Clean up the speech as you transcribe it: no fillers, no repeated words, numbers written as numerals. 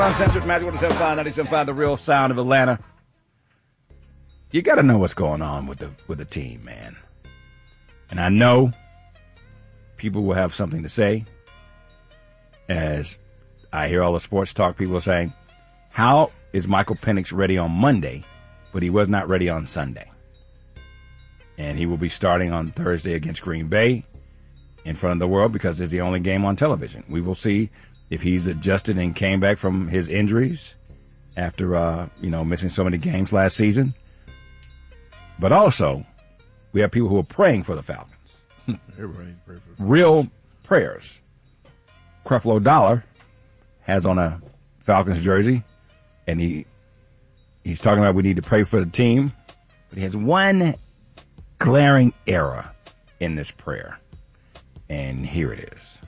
Centric Magic 107.5, 97.5, the real sound of Atlanta. You got to know what's going on with the team, man. And I know people will have something to say, as I hear all the sports talk people are saying, how is Michael Penix ready on Monday, but he was not ready on Sunday? And he will be starting on Thursday against Green Bay in front of the world because it's the only game on television. We will see if he's adjusted and came back from his injuries after, missing so many games last season. But also, we have people who are praying for the Falcons. Everybody pray for the Real prayers. Creflo Dollar has on a Falcons jersey, and he's talking about we need to pray for the team. But he has one glaring error in this prayer. And here it is.